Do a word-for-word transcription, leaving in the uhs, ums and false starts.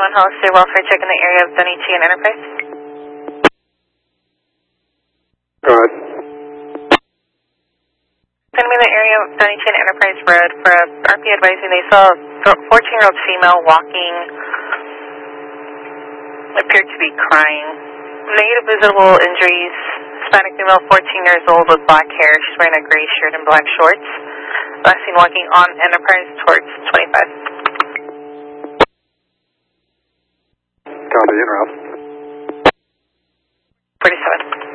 one Hollister, welfare check in the area of Dunny T and Enterprise. Go ahead. Send me the area of Dunny T and Enterprise Road for a R P advising they saw a fourteen-year-old female walking, appeared to be crying. Negative visible injuries, Hispanic female, fourteen years old with black hair. She's wearing a gray shirt and black shorts. Last seen walking on Enterprise towards twenty-five. Copy, interrupt. forty-seven.